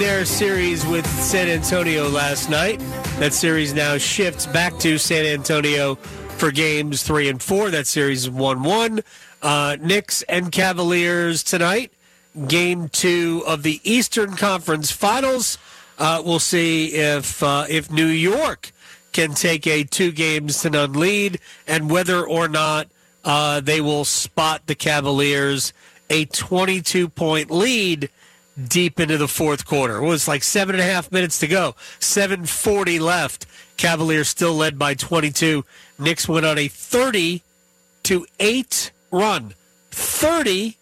Their series with San Antonio last night. That series now shifts back to San Antonio for games 3 and 4. That series is 1-1. Knicks and Cavaliers tonight. Game 2 of the Eastern Conference Finals. We'll see if New York can take a 2-0 lead and whether or not they will spot the Cavaliers a 22-point lead deep into the fourth quarter. It was like 7.5 minutes to go. 7:40 left. Cavaliers still led by 22. Knicks went on a 30-8 run. 30-8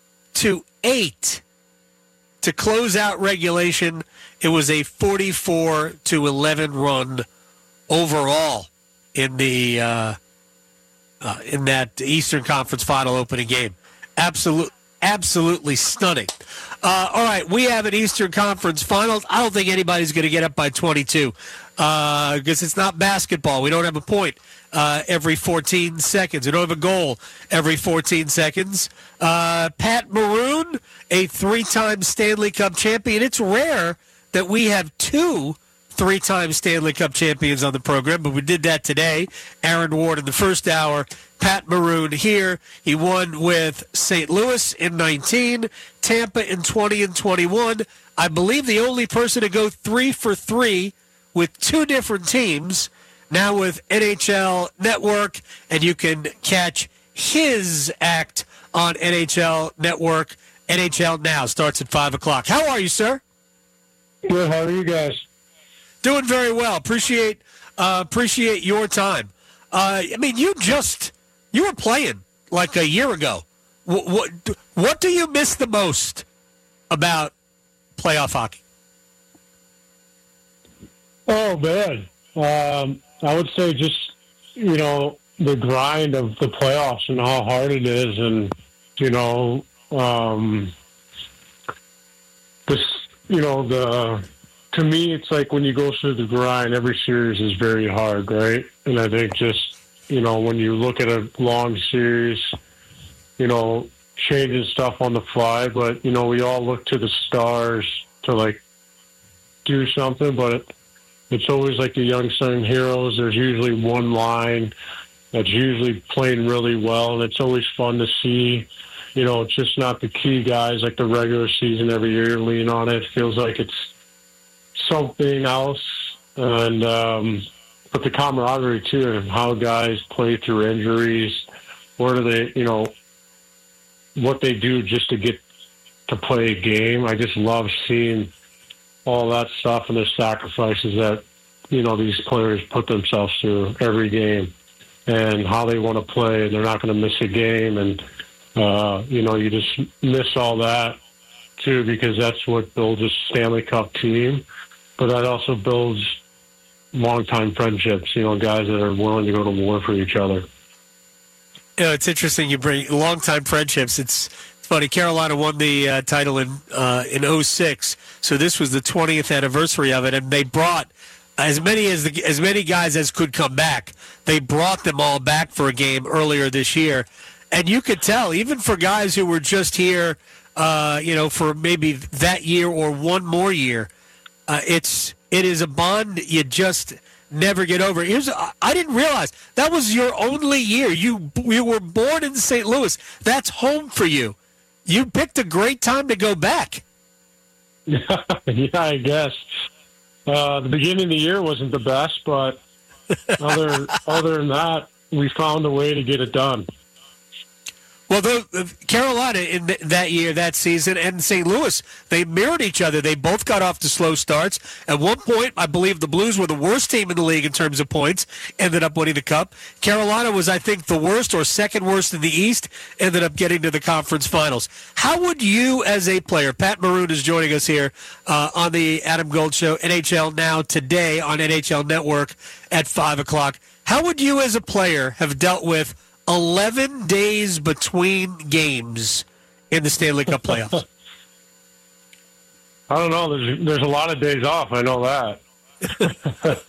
to close out regulation. It was a 44-11 run overall in the in that Eastern Conference Final opening game. Absolutely stunning. All right, we have an Eastern Conference Finals. I don't think anybody's going to get up by 22 because it's not basketball. We don't have a point every 14 seconds. We don't have a goal every 14 seconds. Pat Maroon, a 3-time Stanley Cup champion. It's rare that we have 2 3-time Stanley Cup champions on the program, but we did that today. Aaron Ward in the first hour, Pat Maroon here. He won with St. Louis in 19, Tampa in 20 and 21. I believe the only person to go 3 for 3 with 2 different teams, now with NHL Network, and you can catch his act on NHL Network. NHL Now starts at 5 o'clock. How are you, sir? Good. How are you guys? Doing very well. Appreciate your time. I mean, you were playing like a year ago. What do you miss the most about playoff hockey? Oh, man. I would say just, the grind of the playoffs and how hard it is. And, to me, it's like when you go through the grind, every series is very hard, right? And I think just, when you look at a long series, changing stuff on the fly, but, we all look to the stars to, do something, but it's always like the young young heroes. There's usually one line that's usually playing really well, and it's always fun to see. It's just not the key guys like the regular season every year lean on it. It feels like it's something else, and but the camaraderie too, and how guys play through injuries, what do they, what they do just to get to play a game. I just love seeing all that stuff and the sacrifices that these players put themselves through every game, and how they want to play. They're not going to miss a game, and you just miss all that too, because that's what builds a Stanley Cup team. But that also builds long-time friendships, guys that are willing to go to war for each other. It's interesting you bring long-time friendships. It's funny. Carolina won the title in 06, so this was the 20th anniversary of it, and they brought as many guys as could come back. They brought them all back for a game earlier this year, and you could tell, even for guys who were just here, for maybe that year or one more year, it is a bond you just never get over. I didn't realize that was your only year. You were born in St. Louis. That's home for you. You picked a great time to go back. Yeah, I guess. The beginning of the year wasn't the best, but other than that, we found a way to get it done. Well, Carolina in that year, that season, and St. Louis, they mirrored each other. They both got off to slow starts. At one point, I believe the Blues were the worst team in the league in terms of points, ended up winning the Cup. Carolina was, I think, the worst or second worst in the East, ended up getting to the conference finals. How would you, as a player, Pat Maroon is joining us here on the Adam Gold Show, NHL Now today on NHL Network at 5 o'clock. How would you, as a player, have dealt with 11 days between games in the Stanley Cup playoffs? I don't know. There's a lot of days off. I know that.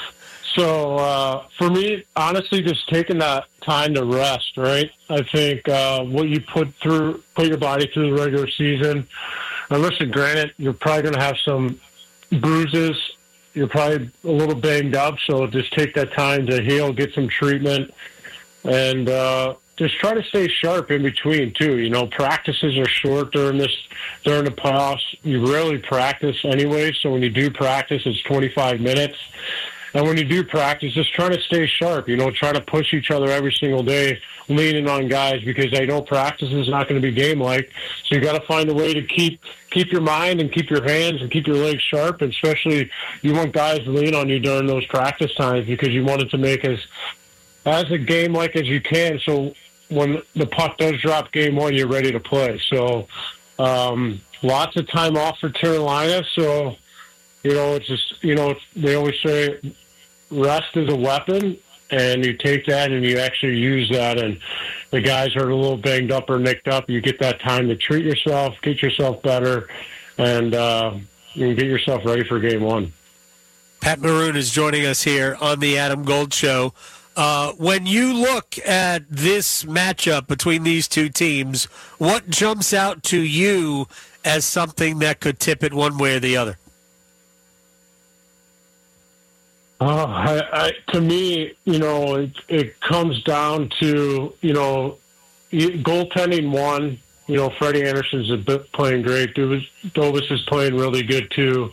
So for me, honestly, just taking that time to rest, right? I think what you put your body through the regular season, And listen, granted, you're probably going to have some bruises. You're probably a little banged up, so just take that time to heal, get some treatment, and just try to stay sharp in between, too. You know, practices are short during the playoffs. You rarely practice anyway, so when you do practice, it's 25 minutes. And when you do practice, just try to stay sharp, you know, try to push each other every single day, leaning on guys, because I know practice is not going to be game-like. So you got to find a way to keep your mind and keep your hands and keep your legs sharp, and especially you want guys to lean on you during those practice times because you want it to make as a game-like as you can, so when the puck does drop game one, you're ready to play. So lots of time off for Carolina, so, you know, it's just, you know, they always say rest is a weapon, and you take that and you actually use that, and the guys are a little banged up or nicked up. You get that time to treat yourself, get yourself better, and you can get yourself ready for game one. Pat Maroon is joining us here on the Adam Gold Show. When you look at this matchup between these two teams, what jumps out to you as something that could tip it one way or the other? To me, you know, it comes down to, you know, goaltending one. You know, Freddie Anderson's playing great. Dobas is playing really good too.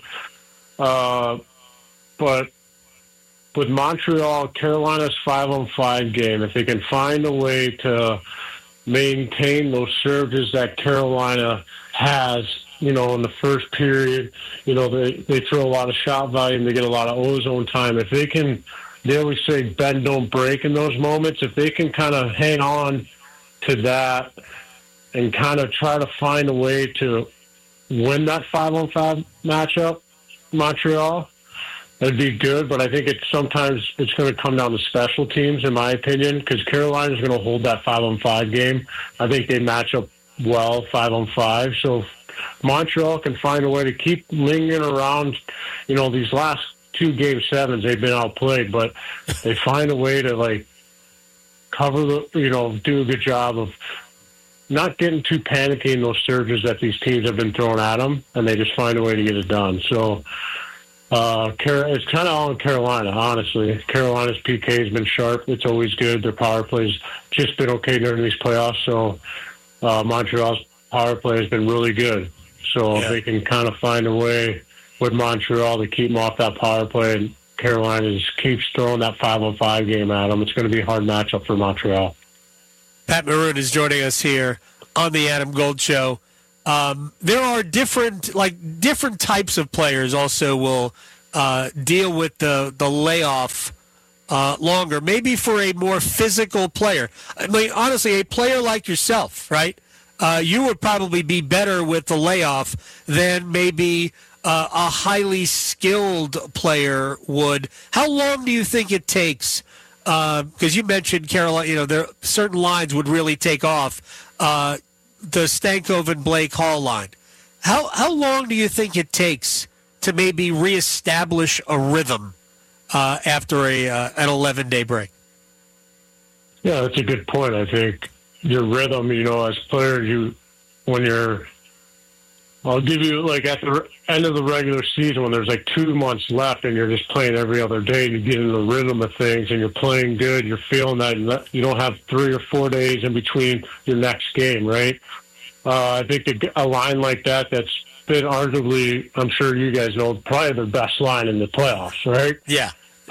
But with Montreal, Carolina's 5-on-5 game, if they can find a way to maintain those surges that Carolina has, you know, in the first period, you know, they throw a lot of shot volume, they get a lot of ozone time. If they can, they always say bend, don't break in those moments. If they can kind of hang on to that and kind of try to find a way to win that 5-on-5 matchup, Montreal, that'd be good, but I think sometimes it's going to come down to special teams, in my opinion, because Carolina's going to hold that 5-on-5 game. I think they match up well 5-on-5. So if Montreal can find a way to keep lingering around, you know, these last two Game 7s, they've been outplayed, but they find a way to, like, cover you know, do a good job of not getting too panicky in those surges that these teams have been throwing at them, and they just find a way to get it done. So, it's kind of all in Carolina, honestly. Carolina's PK has been sharp. It's always good. Their power play's just been okay during these playoffs. So Montreal's power play has been really good. So if they can kind of find a way with Montreal to keep them off that power play, and Carolina just keeps throwing that 5-on-5 game at them, it's going to be a hard matchup for Montreal. Pat Maroon is joining us here on the Adam Gold Show. There are different types of players also will deal with the layoff longer, maybe for a more physical player. I mean, honestly, a player like yourself, right? You would probably be better with the layoff than maybe a highly skilled player would. How long do you think it takes? Because you mentioned Carolina, you know, there certain lines would really take off. The Stankov and Blake Hall line. How long do you think it takes to maybe reestablish a rhythm after an 11-day break? Yeah, that's a good point. I think your rhythm, you know, as players, I'll give you, like, at the end of the regular season when there's like 2 months left and you're just playing every other day and you get in the rhythm of things and you're playing good, you're feeling that you don't have 3 or 4 days in between your next game, right? I think a line like that's been arguably, I'm sure you guys know, probably the best line in the playoffs, right? Yeah.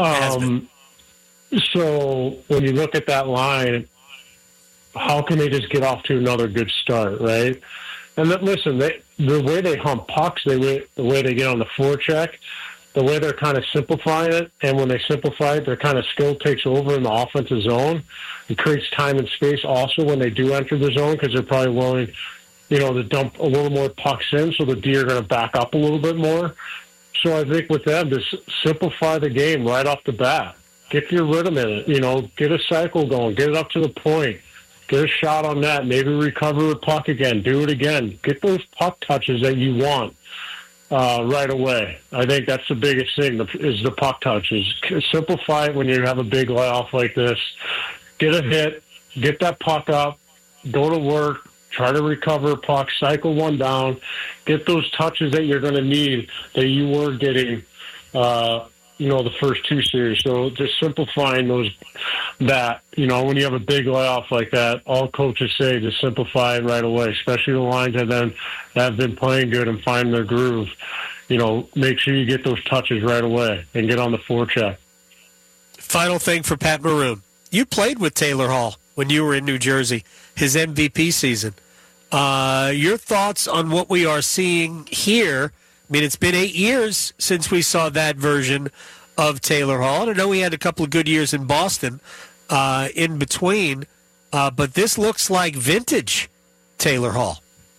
So when you look at that line, how can they just get off to another good start, right? And listen, the way they hump pucks, the way they get on the forecheck, the way they're kind of simplifying it, and when they simplify it, their kind of skill takes over in the offensive zone. It creates time and space also when they do enter the zone because they're probably willing, you know, to dump a little more pucks in, so the D are going to back up a little bit more. So I think with them, just simplify the game right off the bat. Get your rhythm in it, you know, get a cycle going, get it up to the point. Get a shot on that. Maybe recover the puck again. Do it again. Get those puck touches that you want right away. I think that's the biggest thing is the puck touches. Simplify it when you have a big layoff like this. Get a hit. Get that puck up. Go to work try to recover pucks, cycle one down, get those touches that you're going to need that you were getting, the first two series. So just simplifying that, when you have a big layoff like that, all coaches say to simplify it right away, especially the lines that have been playing good and find their groove. Make sure you get those touches right away and get on the forecheck. Final thing for Pat Maroon. You played with Taylor Hall when you were in New Jersey, his MVP season. Your thoughts on what we are seeing here? I mean, it's been 8 years since we saw that version of Taylor Hall. I know he had a couple of good years in Boston in between, but this looks like vintage Taylor Hall.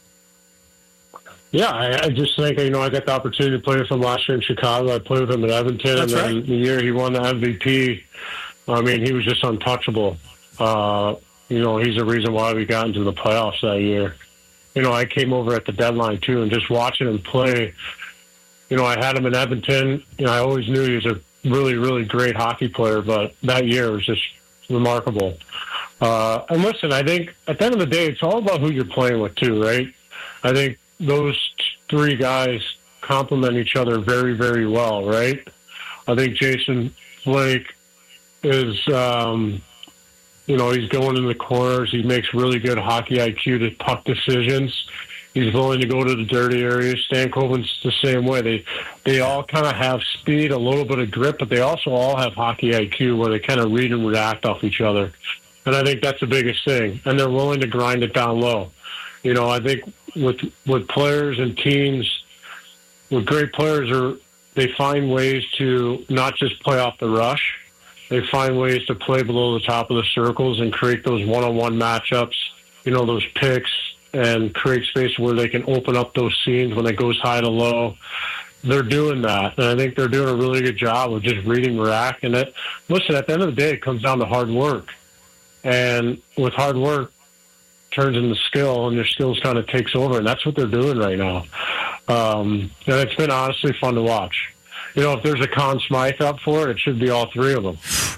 Yeah, I just think, I got the opportunity to play with him last year in Chicago. I played with him at Edmonton, That's and then right. the year he won the MVP, he was just untouchable. He's the reason why we got into the playoffs that year. I came over at the deadline, too, and just watching him play, I had him in Edmonton. I always knew he was a really, really great hockey player, but that year was just remarkable. And listen, I think at the end of the day, it's all about who you're playing with, too, right? I think those three guys complement each other very, very well, right? I think Jason Blake is, he's going in the corners. He makes really good hockey IQ to puck decisions. He's willing to go to the dirty areas. Stankoven's the same way. They all kind of have speed, a little bit of grip, but they also all have hockey IQ where they kind of read and react off each other. And I think that's the biggest thing. And they're willing to grind it down low. I think with players and teams, with great players, they find ways to not just play off the rush. They find ways to play below the top of the circles and create those one-on-one matchups, those picks, and create space where they can open up those seams when it goes high to low. They're doing that, and I think they're doing a really good job of just reading rack. And listen, at the end of the day, it comes down to hard work. And with hard work, turns into skill, and their skills kind of takes over, and that's what they're doing right now. And it's been honestly fun to watch. If there's a Conn Smythe up for it, it should be all three of them.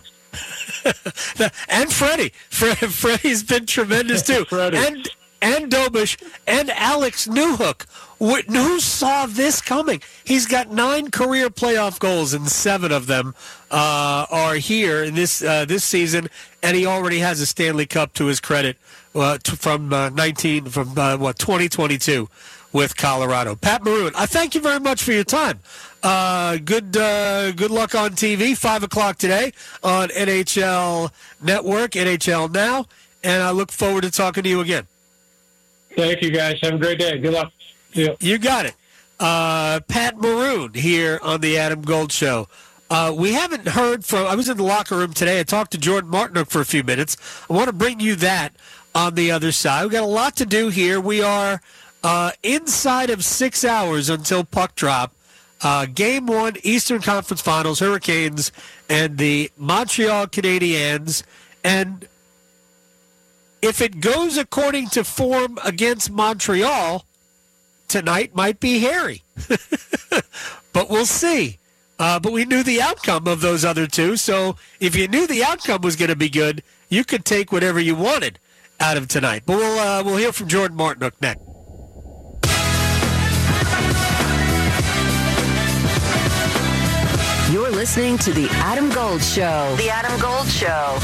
And Freddie. Freddie's been tremendous, too. And Dobish and Alex Newhook. Who saw this coming? He's got 9 career playoff goals, and 7 of them are here in this season, and he already has a Stanley Cup to his credit from 2022 with Colorado. Pat Maroon, I thank you very much for your time. Good luck on TV, 5 o'clock today on NHL Network, NHL Now, and I look forward to talking to you again. Thank you, guys. Have a great day. Good luck. Yeah. You got it. Pat Maroon here on the Adam Gold Show. We haven't heard from... I was in the locker room today. I talked to Jordan Martinook for a few minutes. I want to bring you that on the other side. We've got a lot to do here. We are inside of 6 hours until puck drop. Game 1, Eastern Conference Finals, Hurricanes and the Montreal Canadiens. And if it goes according to form against Montreal, tonight might be hairy. But we'll see. But we knew the outcome of those other two, so if you knew the outcome was going to be good, you could take whatever you wanted out of tonight. But we'll hear from Jordan Martinook next. You're listening to The Adam Gold Show. The Adam Gold Show.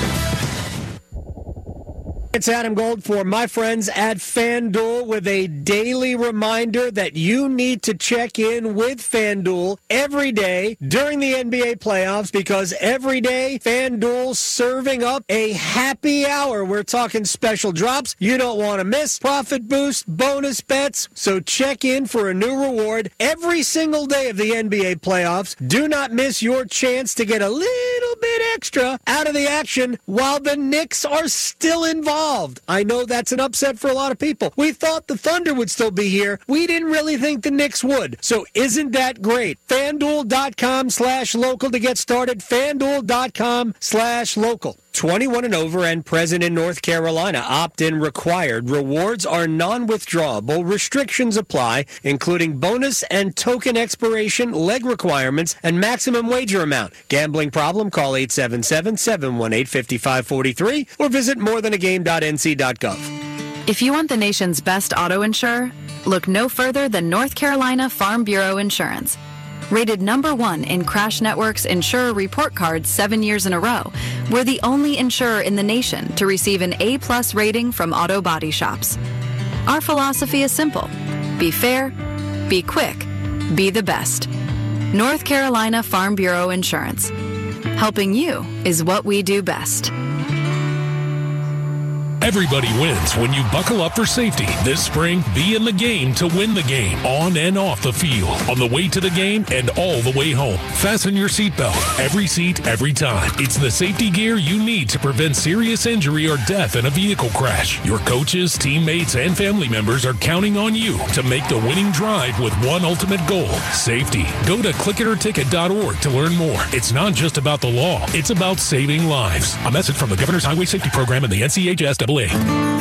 It's Adam Gold for my friends at FanDuel with a daily reminder that you need to check in with FanDuel every day during the NBA playoffs, because every day FanDuel's serving up a happy hour. We're talking special drops you don't want to miss, profit boost, bonus bets. So check in for a new reward every single day of the NBA playoffs. Do not miss your chance to get a little bit extra out of the action while the Knicks are still involved. I know that's an upset for a lot of people. We thought the Thunder would still be here. We didn't really think the Knicks would. So isn't that great? FanDuel.com/local to get started. FanDuel.com/local. 21 and over and present in North Carolina. Opt-in required. Rewards are non-withdrawable. Restrictions apply, including bonus and token expiration, leg requirements, and maximum wager amount. Gambling problem? Call 877-718-5543 or visit morethanagame.nc.gov. If you want the nation's best auto insurer, look no further than North Carolina Farm Bureau Insurance. Rated #1 in Crash Network's Insurer Report Card 7 years in a row, we're the only insurer in the nation to receive an A+ rating from auto body shops. Our philosophy is simple. Be fair, be quick, be the best. North Carolina Farm Bureau Insurance. Helping you is what we do best. Everybody wins when you buckle up for safety. This spring, be in the game to win the game, on and off the field, on the way to the game and all the way home. Fasten your seatbelt. Every seat, every time. It's the safety gear you need to prevent serious injury or death in a vehicle crash. Your coaches, teammates, and family members are counting on you to make the winning drive with one ultimate goal: safety. Go to clickitorticket.org to learn more. It's not just about the law. It's about saving lives. A message from the Governor's Highway Safety Program and the NCHSAA.